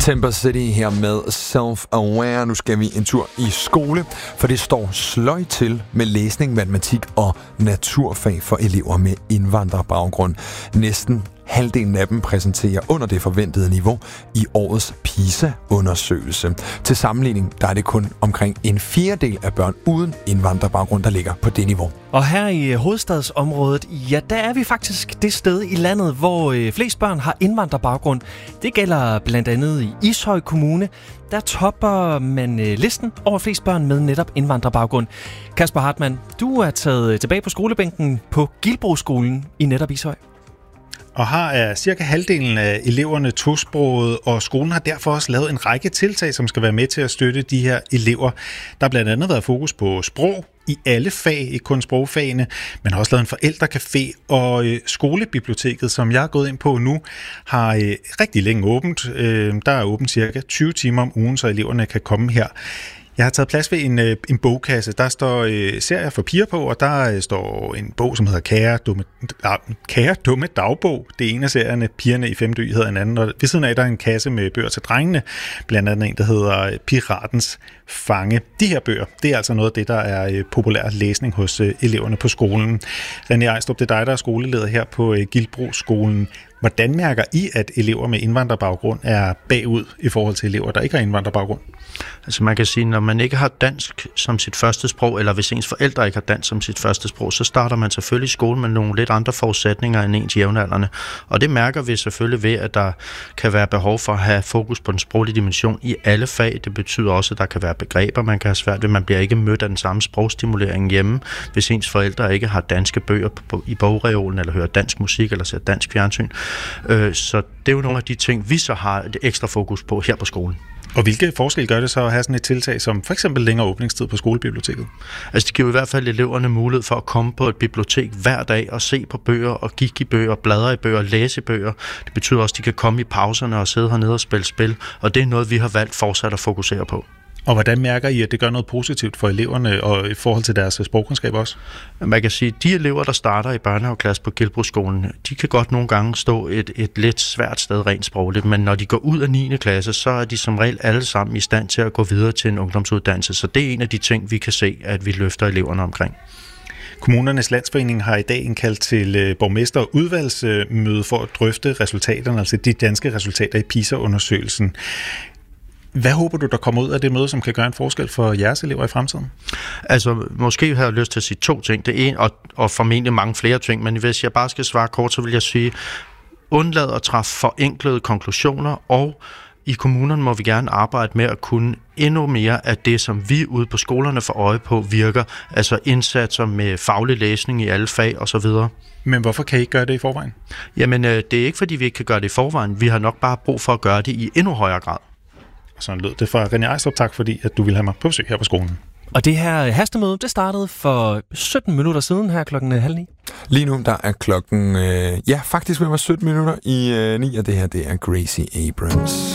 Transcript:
Temper City her med Self-Aware. Nu skal vi en tur i skole, for det står sløjt til med læsning, matematik og naturfag for elever med indvandrerbaggrund. Næsten halvdelen af dem præsenterer under det forventede niveau i årets PISA-undersøgelse. Til sammenligning der er det kun omkring en fjerdedel af børn uden indvandrerbaggrund, der ligger på det niveau. Og her i hovedstadsområdet, ja, der er vi faktisk det sted i landet, hvor flest børn har indvandrerbaggrund. Det gælder blandt andet i Ishøj Kommune. Der topper man listen over flest børn med netop indvandrerbaggrund. Kasper Hartmann, du er taget tilbage på skolebænken på Gilbroskolen i netop Ishøj. Og her er cirka halvdelen af eleverne tosprogede, og skolen har derfor også lavet en række tiltag, som skal være med til at støtte de her elever. Der har blandt andet været fokus på sprog i alle fag, ikke kun sprogfagene, men har også lavet en forældrecafé, og skolebiblioteket, som jeg er gået ind på nu, har rigtig længe åbent. Der er åbent cirka 20 timer om ugen, så eleverne kan komme her. Jeg har taget plads ved en bogkasse. Der står serier for piger på, og der står en bog, som hedder Kære dumme dagbog. Det er en af serierne. Pigerne i 5. hedder en anden. Og ved siden af, der er en kasse med bøger til drengene. Blandt andet en, der hedder Piratens Fange. De her bøger, det er altså noget af det, der er populær læsning hos eleverne på skolen. René Ejstrup, det er dig, der er skoleleder her på Gilbroskolen. Hvordan mærker I, at elever med indvandrerbaggrund er bagud i forhold til elever, der ikke har indvandrerbaggrund? Altså man kan sige, når man ikke har dansk som sit første sprog, eller hvis ens forældre ikke har dansk som sit første sprog, så starter man selvfølgelig i skole med nogle lidt andre forudsætninger end ens jævnaldrende. Og det mærker vi selvfølgelig ved, at der kan være behov for at have fokus på den sproglige dimension i alle fag. Det betyder også, at der kan være begreber, man kan have svært ved. Man bliver ikke mødt af den samme sprogstimulering hjemme, hvis ens forældre ikke har danske bøger i bogreolen, eller hører dansk musik, eller ser dansk fjernsyn. Så det er jo nogle af de ting, vi så har et ekstra fokus på her på skolen. Og hvilke forskel gør det så at have sådan et tiltag som for eksempel længere åbningstid på skolebiblioteket? Altså det giver i hvert fald eleverne mulighed for at komme på et bibliotek hver dag og se på bøger og kigge i bøger, bladre i bøger, læse i bøger. Det betyder også, at de kan komme i pauserne og sidde hernede og spille spil, og det er noget, vi har valgt fortsat at fokusere på. Og hvordan mærker I, at det gør noget positivt for eleverne og i forhold til deres sprogkundskab også? Man kan sige, at de elever, der starter i børnehaveklasse på Gilbroskolen, de kan godt nogle gange stå et lidt svært sted rent sprogligt, men når de går ud af 9. klasse, så er de som regel alle sammen i stand til at gå videre til en ungdomsuddannelse. Så det er en af de ting, vi kan se, at vi løfter eleverne omkring. Kommunernes Landsforening har i dag indkaldt til borgmester- og udvalgsmøde for at drøfte resultaterne, altså de danske resultater i PISA-undersøgelsen. Hvad håber du, der kommer ud af det møde, som kan gøre en forskel for jeres elever i fremtiden? Altså, måske har jeg lyst til at sige 2 ting. Det ene, og formentlig mange flere ting, men hvis jeg bare skal svare kort, så vil jeg sige, undlad at træffe forenklede konklusioner, og i kommunerne må vi gerne arbejde med at kunne endnu mere af det, som vi ude på skolerne får øje på, virker. Altså indsatser med faglig læsning i alle fag osv. Men hvorfor kan I ikke gøre det i forvejen? Jamen, det er ikke, fordi vi ikke kan gøre det i forvejen. Vi har nok bare brug for at gøre det i endnu højere grad. Sådan lød det fra René Ejstrup. Tak fordi, at du ville have mig på besøg her på skolen. Og det her hastemøde, det startede for 17 minutter siden her klokken 8:30. Lige nu, der er klokken, faktisk ved mig 17 minutter i 9, og det her, det er Gracie Abrams.